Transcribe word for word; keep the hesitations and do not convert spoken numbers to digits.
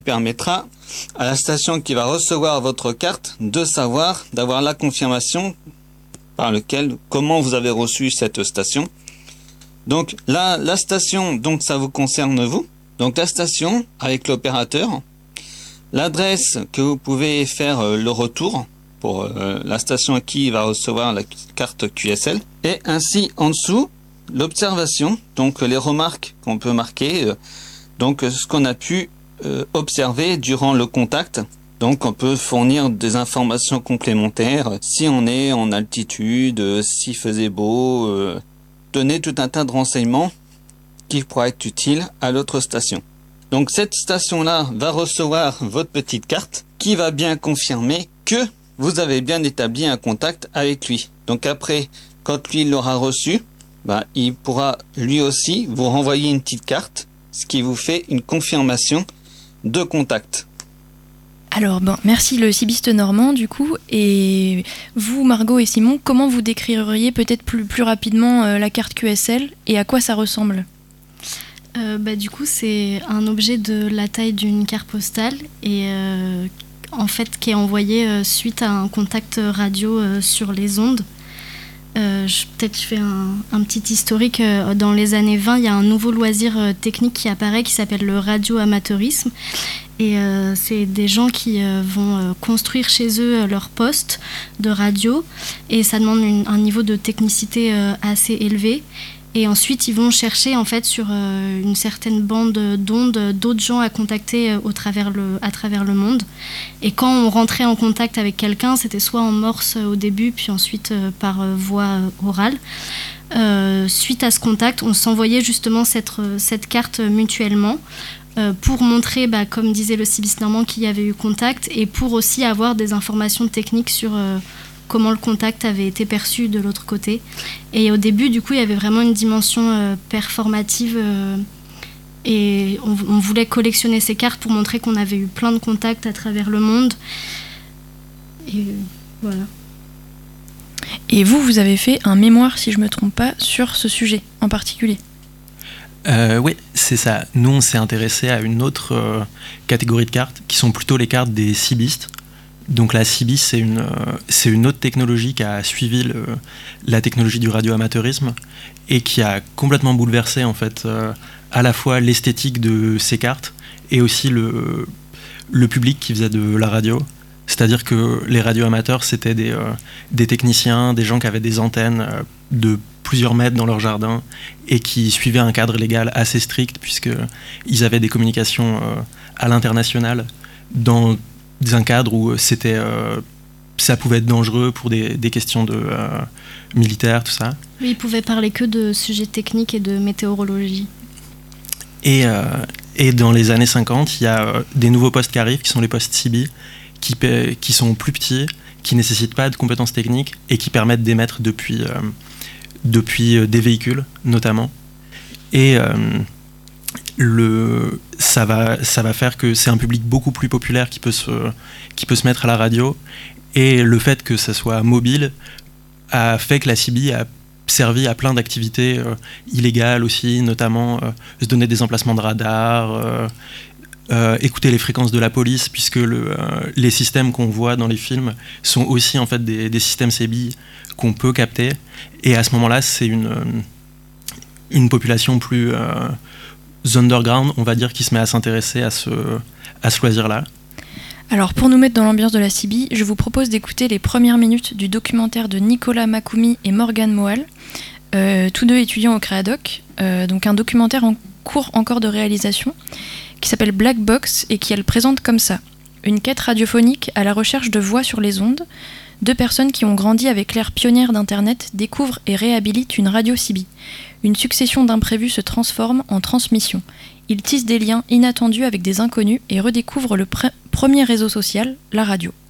permettra à la station qui va recevoir votre carte de savoir, d'avoir la confirmation par lequel, comment vous avez reçu cette station. Donc là, la station, donc ça vous concerne vous. Donc la station avec l'opérateur, l'adresse que vous pouvez faire euh, le retour pour euh, la station qui va recevoir la carte Q S L. Et ainsi en dessous, l'observation, donc les remarques qu'on peut marquer, euh, donc ce qu'on a pu euh, observer durant le contact. Donc on peut fournir des informations complémentaires, si on est en altitude, euh, s'il faisait beau, euh, donner tout un tas de renseignements qui pourraient être utiles à l'autre station. Donc cette station-là va recevoir votre petite carte qui va bien confirmer que vous avez bien établi un contact avec lui. Donc après, quand lui l'aura reçu, bah, il pourra lui aussi vous renvoyer une petite carte, ce qui vous fait une confirmation de contact. Alors, ben, merci le cibiste normand du coup. Et vous, Margot et Simon, comment vous décririez peut-être plus, plus rapidement euh, la carte Q S L et à quoi ça ressemble ? Euh, bah, du coup, c'est un objet de la taille d'une carte postale et euh, en fait qui est envoyé euh, suite à un contact radio euh, sur les ondes. Euh, je, peut-être je fais un, un petit historique. Euh, dans les années vingt, il y a un nouveau loisir euh, technique qui apparaît qui s'appelle le radio-amateurisme. Et euh, c'est des gens qui euh, vont euh, construire chez eux euh, leur poste de radio. Et ça demande une, un niveau de technicité euh, assez élevé. Et ensuite, ils vont chercher en fait sur euh, une certaine bande d'ondes d'autres gens à contacter euh, au travers le, à travers le monde. Et quand on rentrait en contact avec quelqu'un, c'était soit en morse euh, au début, puis ensuite euh, par euh, voie euh, orale. Euh, suite à ce contact, on s'envoyait justement cette, cette carte mutuellement euh, pour montrer, bah, comme disait le cibiste normand, qu'il y avait eu contact et pour aussi avoir des informations techniques sur... Euh, comment le contact avait été perçu de l'autre côté. Et au début, du coup, il y avait vraiment une dimension euh, performative euh, et on, on voulait collectionner ces cartes pour montrer qu'on avait eu plein de contacts à travers le monde. Et euh, voilà. Et vous, vous avez fait un mémoire, si je ne me trompe pas, sur ce sujet en particulier. Euh, oui, c'est ça. Nous, on s'est intéressé à une autre euh, catégorie de cartes, qui sont plutôt les cartes des cibistes. Donc la C I B I, c'est une, euh, c'est une autre technologie qui a suivi le, la technologie du radioamateurisme et qui a complètement bouleversé en fait euh, à la fois l'esthétique de ces cartes et aussi le, le public qui faisait de la radio. C'est-à-dire que les radioamateurs, c'était des, euh, des techniciens, des gens qui avaient des antennes euh, de plusieurs mètres dans leur jardin et qui suivaient un cadre légal assez strict puisqu'ils avaient des communications euh, à l'international dans un cadre où c'était, euh, ça pouvait être dangereux pour des, des questions de, euh, militaires, tout ça. Oui, ils pouvaient parler que de sujets techniques et de météorologie. Et, euh, et dans les années cinquante, il y a euh, des nouveaux postes qui arrivent, qui sont les postes C I B I, qui, qui sont plus petits, qui ne nécessitent pas de compétences techniques et qui permettent d'émettre depuis, euh, depuis euh, des véhicules, notamment. Et... Euh, Le, ça, va, ça va faire que c'est un public beaucoup plus populaire qui peut, se, qui peut se mettre à la radio et le fait que ça soit mobile a fait que la C I B I a servi à plein d'activités euh, illégales aussi, notamment euh, se donner des emplacements de radar, euh, euh, écouter les fréquences de la police puisque le, euh, les systèmes qu'on voit dans les films sont aussi en fait des, des systèmes C I B I qu'on peut capter et à ce moment-là c'est une, une population plus... Euh, underground, on va dire, qui se met à s'intéresser à ce, à ce loisir-là. Alors, pour nous mettre dans l'ambiance de la C I B I, je vous propose d'écouter les premières minutes du documentaire de Nicolas Makoumi et Morgane Moal, euh, tous deux étudiants au Créadoc, euh, donc un documentaire en cours encore de réalisation, qui s'appelle Black Box et qui elle présente comme ça. Une quête radiophonique à la recherche de voix sur les ondes. Deux personnes qui ont grandi avec l'ère pionnière d'Internet découvrent et réhabilitent une radio C I B I. Une succession d'imprévus se transforme en transmission. Ils tissent des liens inattendus avec des inconnus et redécouvrent le pre- premier réseau social, la radio.